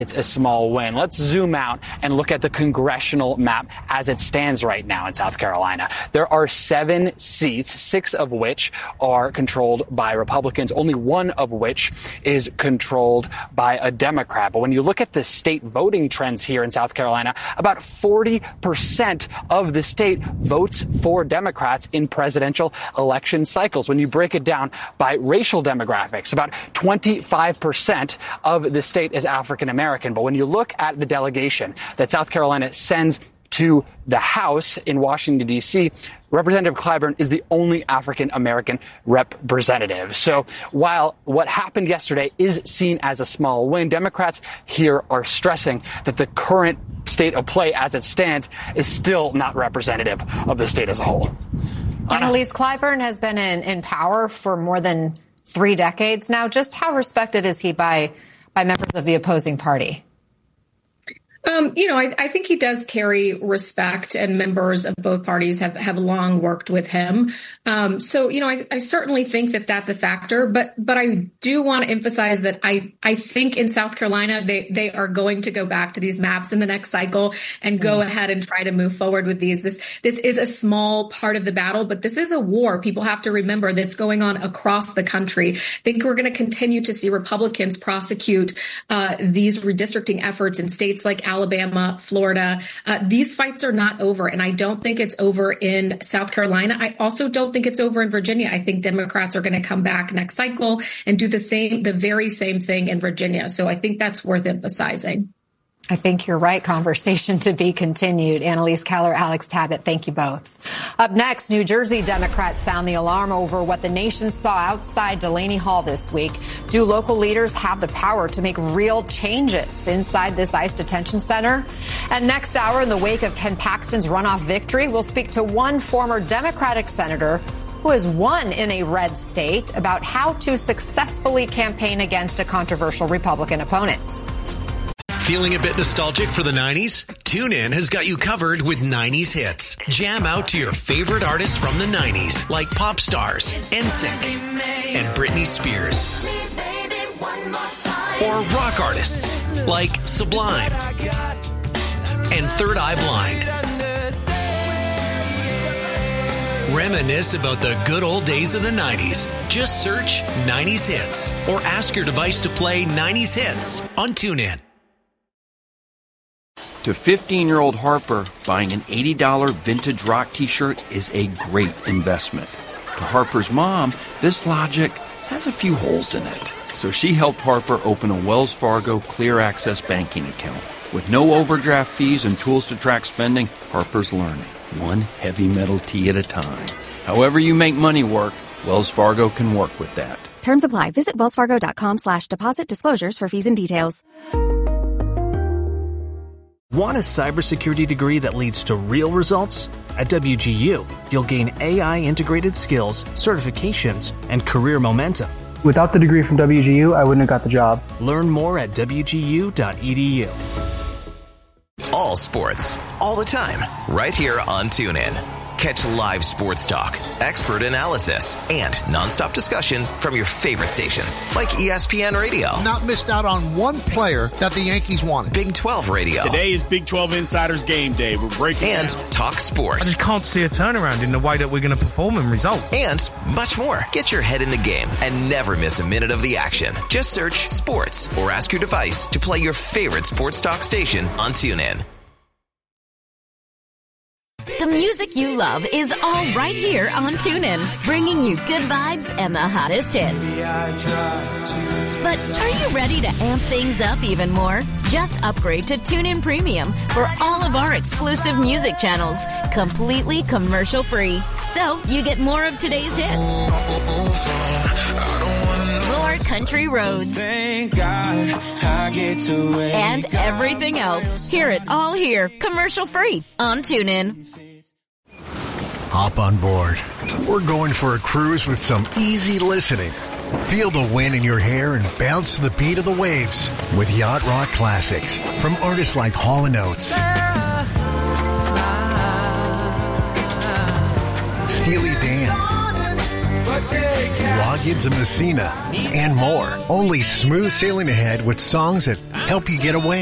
It's a small win. Let's zoom out and look at the congressional map as it stands right now in South Carolina. There are 7 seats, 6 of which are controlled by Republicans, only one of which is controlled by a Democrat. But when you look at the state voting trends here in South Carolina, about 40% of the state votes for Democrats in presidential election cycles. When you break it down by racial demographics, about 25% of the state is African American. But when you look at the delegation that South Carolina sends to the House in Washington, D.C., Representative Clyburn is the only African-American representative. So while what happened yesterday is seen as a small win, Democrats here are stressing that the current state of play as it stands is still not representative of the state as a whole. Annalise, Clyburn has been in power for more than 3 decades now. Just how respected is he by members of the opposing party? I think he does carry respect, and members of both parties have long worked with him. I certainly think that that's a factor, but I do want to emphasize that I think in South Carolina, they are going to go back to these maps in the next cycle and go ahead and try to move forward with these. This is a small part of the battle, but this is a war. People have to remember that's going on across the country. I think we're going to continue to see Republicans prosecute these redistricting efforts in states like Alabama, Florida. These fights are not over, and I don't think it's over in South Carolina. I also don't think it's over in Virginia. I think Democrats are going to come back next cycle and do the very same thing in Virginia. So I think that's worth emphasizing. I think you're right. Conversation to be continued. Annalise Keller, Alex Tabbitt, thank you both. Up next, New Jersey Democrats sound the alarm over what the nation saw outside Delaney Hall this week. Do local leaders have the power to make real changes inside this ICE detention center? And next hour, in the wake of Ken Paxton's runoff victory, we'll speak to one former Democratic senator who has won in a red state about how to successfully campaign against a controversial Republican opponent. Feeling a bit nostalgic for the 90s? TuneIn has got you covered with 90s hits. Jam out to your favorite artists from the 90s, like pop stars, NSYNC, and Britney Spears. Or rock artists, like Sublime and Third Eye Blind. Reminisce about the good old days of the 90s. Just search 90s hits or ask your device to play 90s hits on TuneIn. To 15-year-old Harper, buying an $80 vintage rock t-shirt is a great investment. To Harper's mom, this logic has a few holes in it. So she helped Harper open a Wells Fargo Clear Access banking account. With no overdraft fees and tools to track spending, Harper's learning, one heavy metal tea at a time. However you make money work, Wells Fargo can work with that. Terms apply. Visit wellsfargo.com/deposit disclosures for fees and details. Want a cybersecurity degree that leads to real results? At WGU, you'll gain AI-integrated skills, certifications, and career momentum. Without the degree from WGU, I wouldn't have got the job. Learn more at WGU.edu. All sports, all the time, right here on TuneIn. Catch live sports talk, expert analysis, and nonstop discussion from your favorite stations, like ESPN Radio. Not missed out on one player that the Yankees wanted. Big 12 Radio. Today is Big 12 Insiders Game Day. We're breaking and down. Talk sports. I just can't see a turnaround in the way that we're going to perform and result. And much more. Get your head in the game and never miss a minute of the action. Just search sports or ask your device to play your favorite sports talk station on TuneIn. The music you love is all right here on TuneIn, bringing you good vibes and the hottest hits. But are you ready to amp things up even more? Just upgrade to TuneIn Premium for all of our exclusive music channels, completely commercial-free. So you get more of today's hits, more country roads, thank God I get to and everything else. Hear it all here, commercial-free on TuneIn. Hop on board. We're going for a cruise with some easy listening. Feel the wind in your hair and bounce to the beat of the waves with Yacht Rock Classics from artists like Hall & Oates, Steely Dan, Loggins and Messina, and more. Only smooth sailing ahead with songs that help you get away.